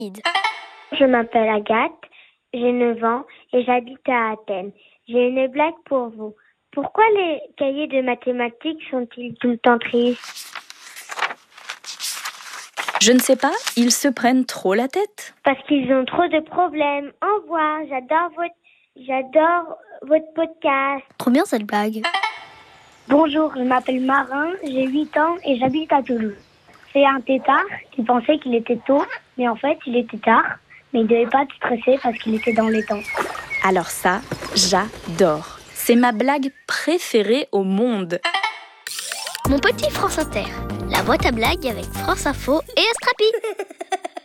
Je m'appelle Agathe, j'ai 9 ans et j'habite à Athènes. J'ai une blague pour vous. Pourquoi les cahiers de mathématiques sont-ils tout le temps tristes ? Je ne sais pas, ils se prennent trop la tête. Parce qu'ils ont trop de problèmes. Au revoir, j'adore votre podcast. Trop bien cette blague. Bonjour, je m'appelle Marin, j'ai 8 ans et j'habite à Toulouse. C'est un tétard qui pensait qu'il était tôt, mais en fait il était tard. Mais il ne devait pas être stressé parce qu'il était dans les temps. Alors ça, j'adore. C'est ma blague préférée au monde. Mon petit France Inter, la boîte à blagues avec France Info et Astrapi.